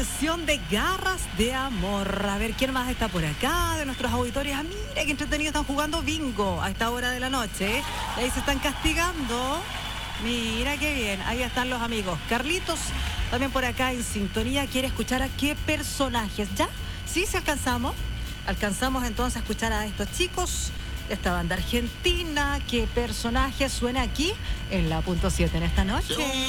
versión de Garras de Amor. A ver, ¿quién más está por acá de nuestros auditores? Ah, mira qué entretenido, están jugando bingo a esta hora de la noche. Y ahí se están castigando. Mira qué bien, ahí están los amigos. Carlitos, también por acá en sintonía, quiere escuchar a qué personajes. ¿Ya? Sí, sí alcanzamos. Alcanzamos entonces a escuchar a estos chicos, esta banda argentina. ¿Qué personaje suena aquí en la punto 7 en esta noche?